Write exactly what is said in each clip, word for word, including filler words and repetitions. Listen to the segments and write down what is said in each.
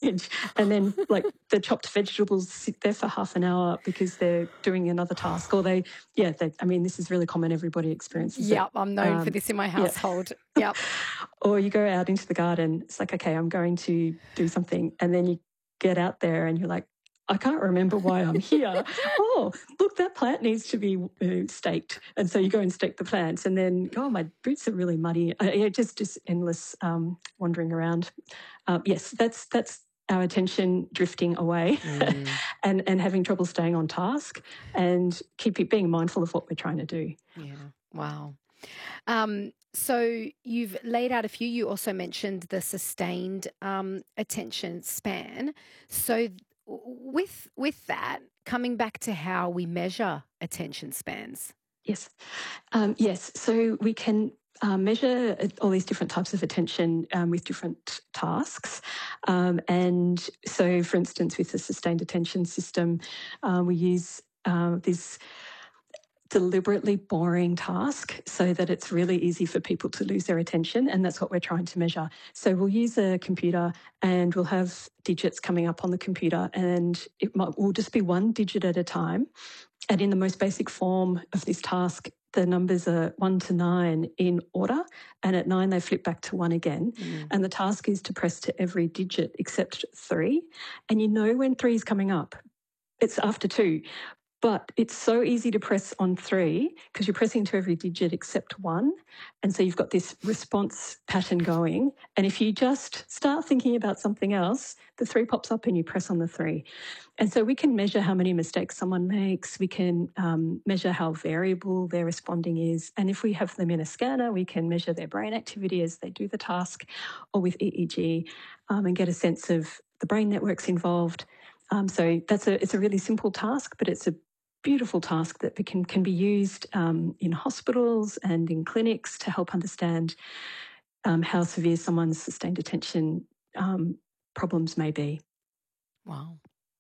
fridge, and then like the chopped vegetables sit there for half an hour because they're doing another task, or they, yeah, they, I mean, this is really common. Everybody experiences Yep, it. I'm known Um, for this in my yeah. household. Yep. Or you go out into the garden. It's like, okay, I'm going to do something, and then you get out there and you're like, I can't remember why I'm here. Oh, look, that plant needs to be uh, staked. And so you go and stake the plants, and then, oh, my boots are really muddy. Uh, yeah, just just endless um, wandering around. Um, yes, that's that's our attention drifting away Mm. and, and having trouble staying on task and keep being mindful of what we're trying to do. Yeah. Wow. Um, so you've laid out a few. You also mentioned the sustained um, attention span. So w- with with that, coming back to how we measure attention spans. Yes. Um, yes. So we can uh, measure all these different types of attention um, with different tasks. Um, and so, for instance, with the sustained attention system, uh, we use uh, this deliberately boring task so that it's really easy for people to lose their attention, and that's what we're trying to measure. So we'll use a computer and we'll have digits coming up on the computer, and it might, will just be one digit at a time. And in the most basic form of this task, the numbers are one to nine in order, and at nine they flip back to one again. Mm. And the task is to press to every digit except three. And you know when three is coming up, it's after two. But it's so easy to press on three because you're pressing to every digit except one. And so you've got this response pattern going. And if you just start thinking about something else, the three pops up and you press on the three. And so we can measure how many mistakes someone makes. We can um, measure how variable their responding is. And if we have them in a scanner, we can measure their brain activity as they do the task, or with E E G, um, and get a sense of the brain networks involved. Um, so that's a it's a really simple task, but it's a beautiful task that can, can be used um, in hospitals and in clinics to help understand um, how severe someone's sustained attention um, problems may be. Wow.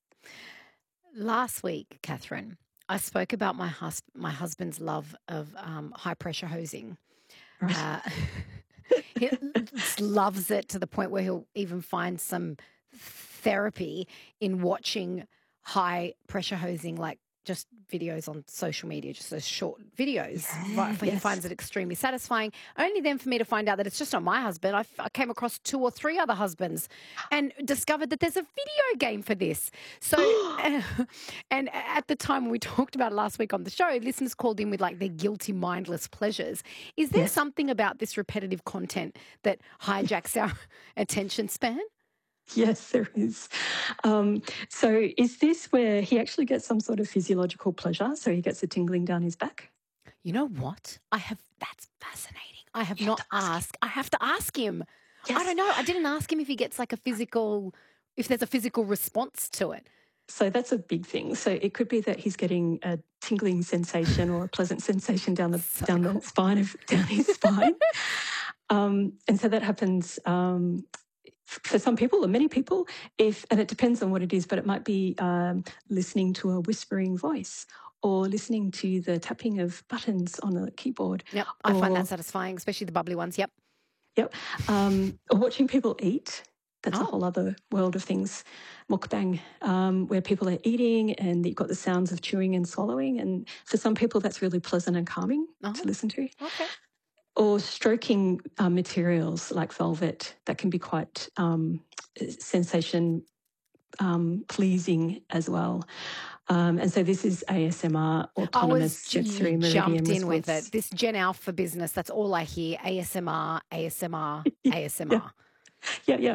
Last week, Catherine, I spoke about my hus- my husband's love of um, high pressure hosing. Right. Uh, he loves it to the point where he'll even find some therapy in watching high pressure hosing, like just videos on social media, just those short videos. Yeah, He yes. finds it extremely satisfying. Only then for me to find out that it's just not my husband. I, I came across two or three other husbands and discovered that there's a video game for this. So, uh, and at the time when we talked about it last week on the show, listeners called in with like their guilty, mindless pleasures. Is there Yes. something about this repetitive content that hijacks our attention span? Yes, there is. Um, so is this where he actually gets some sort of physiological pleasure? So he gets a tingling down his back? You know what? I have, that's fascinating. I have You have not to ask him. asked. I have to ask him. I Yes. don't know. I didn't ask him if he gets like a physical, if there's a physical response to it. So that's a big thing. So it could be that he's getting a tingling sensation or a pleasant sensation down the So down cool. the spine of down his spine. Um, and so that happens um, for some people or many people, if and it depends on what it is, but it might be um, listening to a whispering voice or listening to the tapping of buttons on a keyboard. Yep. I find that Or, satisfying, especially the bubbly ones. Yep. yep, um, or watching people eat. That's a Oh, whole other world of things. Mukbang, um, where people are eating and you've got the sounds of chewing and swallowing. And for some people, that's really pleasant and calming oh, to listen to. okay. Or stroking uh, materials like velvet, that can be quite um, sensation um, pleasing as well. Um, and so this is A S M R, I autonomous was, jet you three meridian jumped in with response. it. This Gen Alpha business, that's all I hear. A S M R, A S M R, Yeah, A S M R. yeah, yeah.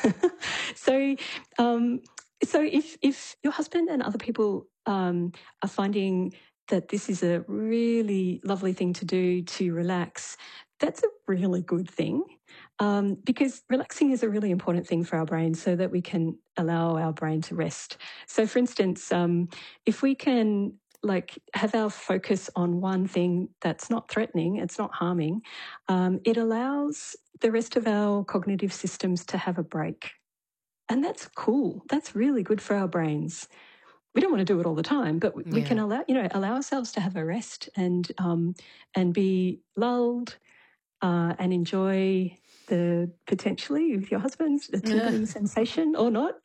so, um, so if if your husband and other people um, are finding that this is a really lovely thing to do to relax, that's a really good thing, um, because relaxing is a really important thing for our brain so that we can allow our brain to rest. So, for instance, um, if we can like have our focus on one thing that's not threatening, it's not harming, um, it allows the rest of our cognitive systems to have a break. And that's cool. That's really good for our brains. We don't want to do it all the time, but we Yeah. can allow, you know, allow ourselves to have a rest and um, and be lulled uh, and enjoy the potentially with your husband's the tingling sensation or not.